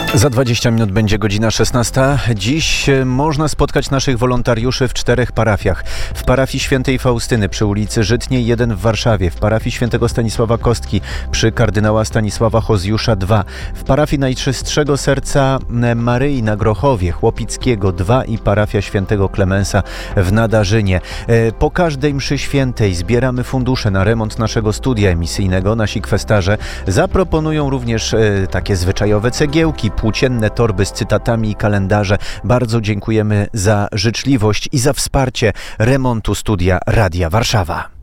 Za 20 minut będzie godzina 16. Dziś można spotkać naszych wolontariuszy w 4 parafiach. W parafii Świętej Faustyny przy ulicy Żytniej 1 w Warszawie, w parafii Świętego Stanisława Kostki przy kardynała Stanisława Hozjusza 2, w parafii Najczystszego Serca Maryi na Grochowie Chłopickiego 2 i parafia Świętego Klemensa w Nadarzynie. Po każdej mszy świętej zbieramy fundusze na remont naszego studia emisyjnego. Nasi kwestarze zaproponują również takie zwyczajowe cegiełki, płócienne torby z cytatami i kalendarze. Bardzo dziękujemy za życzliwość i za wsparcie remontu studia Radia Warszawa.